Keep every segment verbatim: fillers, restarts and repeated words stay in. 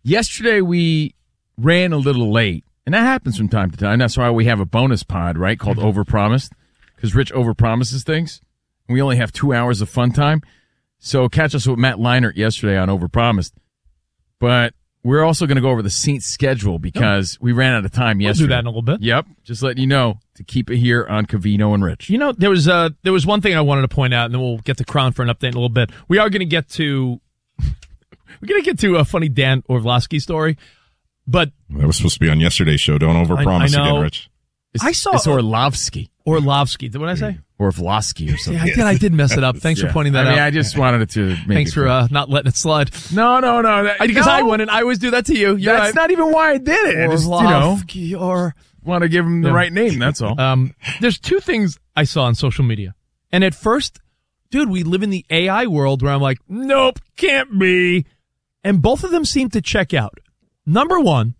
Yesterday we ran a little late, and that happens from time to time. That's why we have a bonus pod, right, called Overpromised, because Rich overpromises things. And we only have two hours of fun time. So catch us with Matt Leinart yesterday on Overpromised. But we're also going to go over the Saints schedule because we ran out of time We'll yesterday. do that in a little bit. Yep. Just letting you know to keep it here on Covino and Rich. You know, there was uh, there was one thing I wanted to point out, and then we'll get to Kron for an update in a little bit. We are going to get to we're going to get to a funny Dan Orlovsky story, but That was supposed to be on yesterday's show. Don't overpromise I know. again, Rich. It's, I saw it's Orlovsky. Orlovsky. What did I say? Orlovsky or something. Yeah, I did. I did mess it up. Thanks Yeah. for pointing that I mean, out. I just wanted it to make Thanks it for clear. uh, not letting it slide. No, no, no. That, Because no, I wouldn't. I always do that to you. You're That's right. not even why I did it. I just, you know, Orlovsky or want to give him the Yeah. right name, that's all. Um, there's two things I saw on social media. And at first, dude, we live in the A I world where I'm like, nope, can't be. And both of them seem to check out. Number one,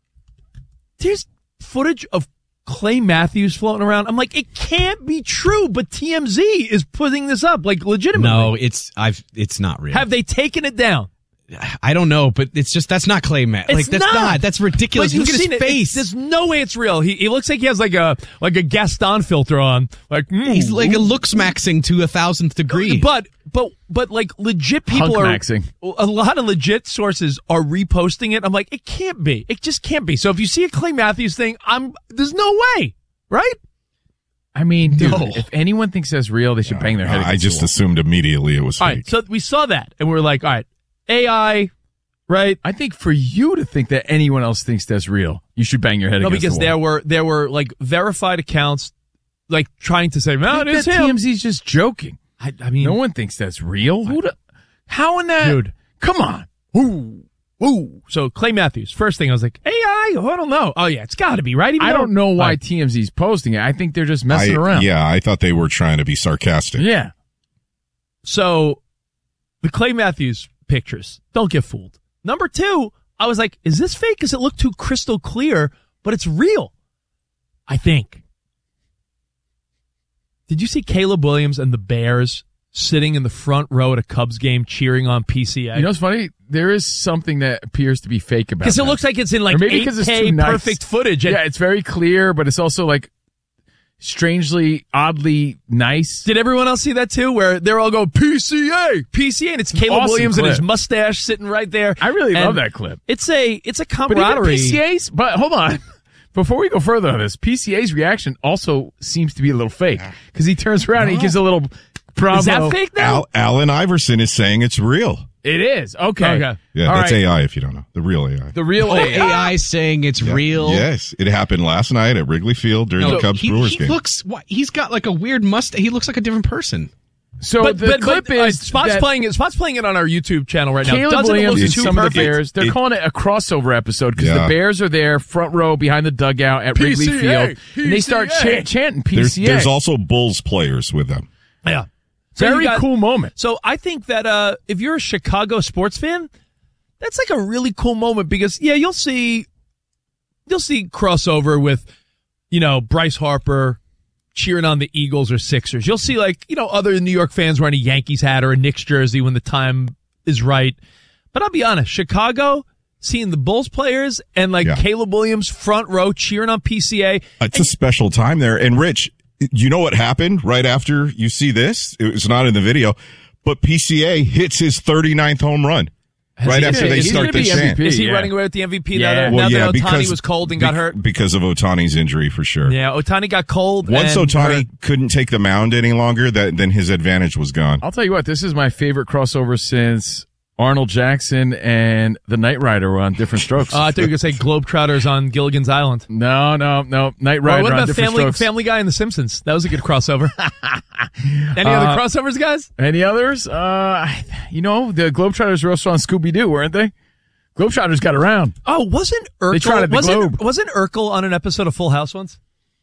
there's footage of Clay Matthews floating around. I'm like, it can't be true, but T M Z is putting this up, like, legitimately. No, it's I've it's not real. Have they taken it down? I don't know, but it's just that's not Clay Matt. Like It's that's not. not. That's ridiculous. But you've Look at his seen it. face. It's- There's no way it's real. He, he looks like he has like a like a Gaston filter on. Like mm, He's like a ooh. looks maxing to a thousandth degree. But but but like legit people are Hunk-maxing. a lot of legit sources are reposting it. I'm like, it can't be. It just can't be. So if you see a Clay Matthews thing, I'm there's no way, right? I mean, dude, No. if anyone thinks that's real, they should bang their head I against just the wall. assumed immediately it was All fake. right, so we saw that and we we're like, all right, A I, right? I think for you to think that anyone else thinks that's real, you should bang your head No, against because the there wall. were there were like verified accounts, like trying to say, no, I it think is that him. T M Z's just joking. I, I mean, No one thinks that's real. Who? The, how in that? Dude. Come on. Ooh, ooh. So Clay Matthews. First thing I was like, A I. Oh, I don't know. Oh yeah, it's got to be right. Even I though- don't know why Right. T M Z's posting it. I think they're just messing I- around. Yeah, I thought they were trying to be sarcastic. Yeah. So the Clay Matthews pictures. Don't get fooled. Number two, I was like, is this fake? Because it looked too crystal clear, but it's real. I think. Did you see Caleb Williams and the Bears sitting in the front row at a Cubs game cheering on P C A? You know what's funny? There is something that appears to be fake about it. Because it looks like it's in like Or maybe eight because it's K too nice. perfect footage. And Yeah, it's very clear, but it's also like strangely, oddly nice. did everyone else see that too? Where they're all going P C A, P C A, and it's Caleb Awesome Williams and his clip. mustache sitting right there. I really And love that clip. It's a it's a But even camaraderie. P C A's, but hold on. Before we go further on this, P C A's reaction also seems to be a little fake because he turns around and he gives a little bravo. Is that fake now? Al- Allen Iverson is saying it's real. It is. Okay. Okay. Yeah, All that's right. A I if you don't know. The real A I. The real oh, A I. A I saying it's real. Yes, it happened last night at Wrigley Field during No, the Cubs he, Brewers he game. looks. What, he's got like a weird mustache. He looks like a different person. So But, the but, clip but, is uh, Spot's that playing it. Spot's playing it on our YouTube channel right now. Caleb Doesn't it Williams look and too some of the perfect? Bears. They're It- calling it a crossover episode because Yeah. the Bears are there, front row behind the dugout at Wrigley P C A, Field, and they start P C A. chan- chanting P There's, C A. there's also Bulls players with them. Yeah. So Very you got- cool moment. So I think that uh, if you're a Chicago sports fan, that's like a really cool moment because yeah, you'll see, you'll see crossover with, you know, Bryce Harper cheering on the Eagles or Sixers. You'll see like you know other New York fans wearing a Yankees hat or a Knicks jersey when the time is right. But I'll be honest, Chicago seeing the Bulls players and like Yeah. Caleb Williams front row cheering on P C A. It's a special time there. And Rich, you know what happened right after you see this? It was not in the video, but P C A hits his thirty-ninth home run right he- after is they he start gonna the be chant. M V P? Is he Yeah. running away with the M V P Yeah. now that, Well, now yeah, that Otani because was cold and got be- hurt? because of Otani's injury for sure. Yeah, Otani got cold. Once and Otani hurt. couldn't take the mound any longer, that then his advantage was gone. I'll tell you what, this is my favorite crossover since Arnold Jackson and the Knight Rider were on different strokes. Uh, I thought you were going to say Globetrotters on Gilligan's Island. no, no, no. Knight Or Rider what on about different Family strokes. Family Guy and The Simpsons? That was a good crossover. Any Uh, other crossovers, guys? Any others? Uh, you know, the Globetrotters were also on Scooby-Doo, weren't they? Globetrotters got around. Oh, wasn't They tried Urkel? at the Wasn't, Globe. wasn't Urkel on an episode of Full House once?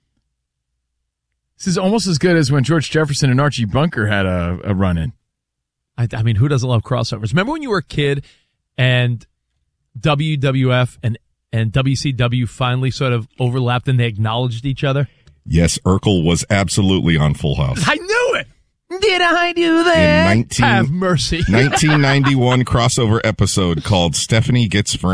This is almost as good as when George Jefferson and Archie Bunker had a, a run-in. I, I mean, who doesn't love crossovers? Remember when you were a kid and W W F and and W C W finally sort of overlapped and they acknowledged each other? Yes, Urkel was absolutely on Full House. I knew it. Did I do In that? nineteen Have mercy. nineteen ninety-one crossover episode called Stephanie Gets Friends.